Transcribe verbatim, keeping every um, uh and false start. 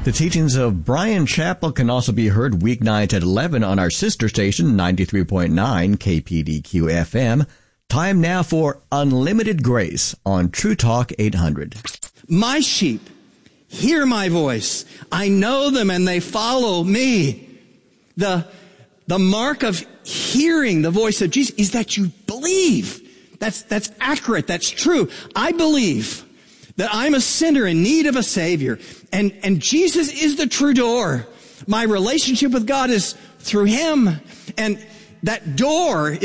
The teachings of Bryan Chapell can also be heard weeknights at eleven on our sister station, ninety-three point nine K P D Q F M. Time now for Unlimited Grace on True Talk eight hundred. My sheep hear my voice. I know them and they follow me. The, the mark of hearing the voice of Jesus is that you believe. That's, that's accurate. That's true. I believe that I'm a sinner in need of a Savior. And, and Jesus is the true door. My relationship with God is through Him. And that door